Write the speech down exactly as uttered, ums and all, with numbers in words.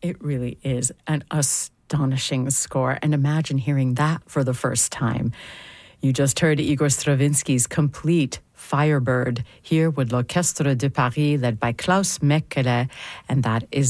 It really is an astonishing score, and imagine hearing that for the first time. You just heard Igor Stravinsky's complete Firebird here with l'Orchestre de Paris, led by Klaus Mekele, and that is